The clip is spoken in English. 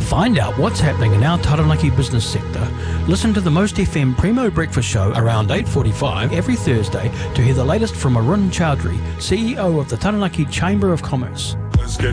Find out what's happening in our Taranaki business sector. Listen to the Most FM Primo Breakfast Show around 8:45 every Thursday to hear the latest from Arun Chowdhury, CEO of the Taranaki Chamber of Commerce.